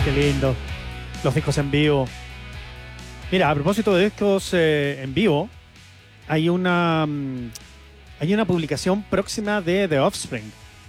Qué lindo. Los discos en vivo. Mira, a propósito de discos en vivo, hay una publicación próxima de The Offspring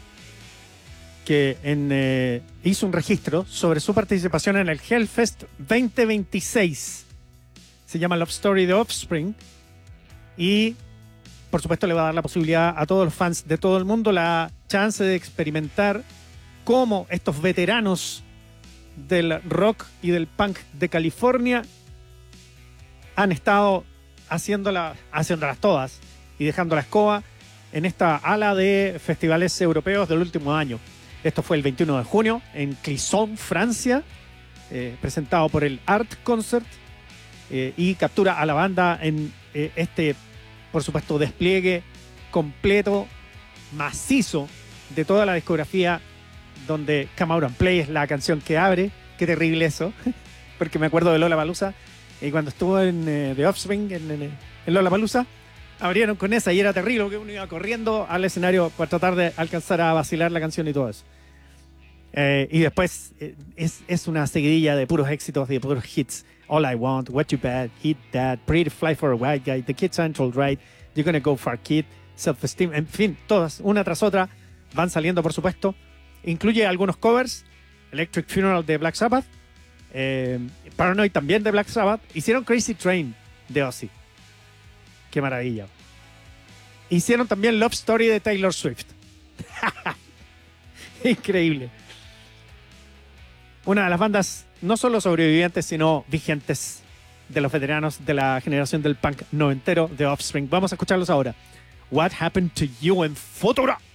que hizo un registro sobre su participación en el Hellfest 2026. Se llama Love Story The Offspring y, por supuesto, le va a dar la posibilidad a todos los fans de todo el mundo la chance de experimentar cómo estos veteranos del rock y del punk de California han estado haciéndolas todas y dejando la escoba en esta ala de festivales europeos del último año. Esto fue el 21 de junio en Clisson, Francia, presentado por el Art Concert, y captura a la banda en este, por supuesto, despliegue completo, macizo de toda la discografía, donde Come Out and Play es la canción que abre. Qué terrible eso, porque me acuerdo de Lollapalooza, y cuando estuvo en The Offspring, en Lollapalooza, abrieron con esa y era terrible porque uno iba corriendo al escenario para tratar de alcanzar a vacilar la canción y todo eso. Y después es una seguidilla de puros éxitos, de puros hits. All I Want, What You Bad, Hit That, Pretty Fly for a White Guy, The Kids Central Right, You're Gonna Go Far Kid, Self-Esteem, en fin, todas, una tras otra, van saliendo, por supuesto. Incluye algunos covers, Electric Funeral de Black Sabbath, Paranoid también de Black Sabbath. Hicieron Crazy Train de Ozzy. Qué maravilla. Hicieron también Love Story de Taylor Swift. Increíble. Una de las bandas no solo sobrevivientes, sino vigentes de los veteranos de la generación del punk noventero, The Offspring. Vamos a escucharlos ahora. What Happened to You en Futura.